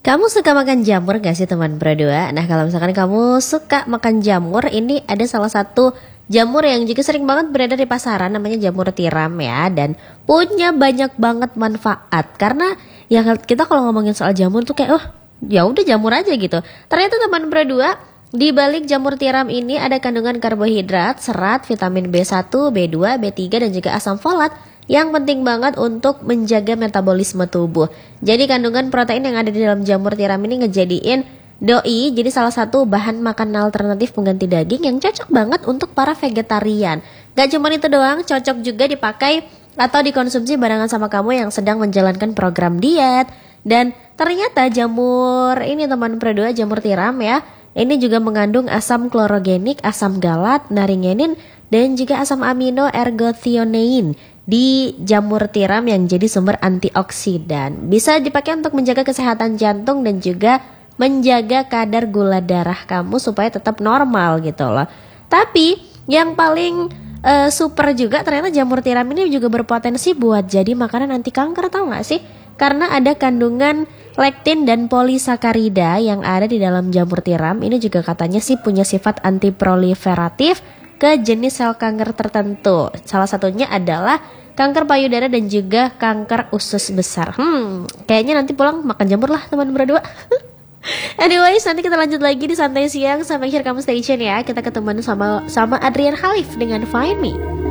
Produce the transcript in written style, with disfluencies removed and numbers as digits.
Kamu suka makan jamur gak sih teman berdua? Nah kalau misalkan kamu suka makan jamur, ini ada salah satu jamur yang juga sering banget beredar di pasaran, namanya jamur tiram ya. Dan punya banyak banget manfaat. Karena ya kita kalau ngomongin soal jamur tuh kayak ya udah jamur aja gitu. Ternyata teman berdua, di balik jamur tiram ini ada kandungan karbohidrat, serat, vitamin B1, B2, B3 dan juga asam folat yang penting banget untuk menjaga metabolisme tubuh. Jadi kandungan protein yang ada di dalam jamur tiram ini ngejadiin doi jadi salah satu bahan makan alternatif pengganti daging yang cocok banget untuk para vegetarian. Gak cuma itu doang, cocok juga dipakai atau dikonsumsi barengan sama kamu yang sedang menjalankan program diet. Dan ternyata jamur ini teman berdua, jamur tiram ya, ini juga mengandung asam klorogenik, asam galat, naringenin, dan juga asam amino ergothionein di jamur tiram yang jadi sumber antioksidan. Bisa dipakai untuk menjaga kesehatan jantung dan juga menjaga kadar gula darah kamu supaya tetap normal gitu loh. Tapi yang paling super juga ternyata jamur tiram ini juga berpotensi buat jadi makanan anti kanker, tahu gak sih? Karena ada kandungan lektin dan polisakarida yang ada di dalam jamur tiram. Ini juga katanya sih punya sifat antiproliferatif ke jenis sel kanker tertentu. Salah satunya adalah kanker payudara dan juga kanker usus besar. Kayaknya nanti pulang makan jamur lah teman berdua. Anyways, nanti kita lanjut lagi di Santai Siang. Sampai akhir kamu stay tune ya. Kita ketemu sama Adrian Khalif dengan Find Me.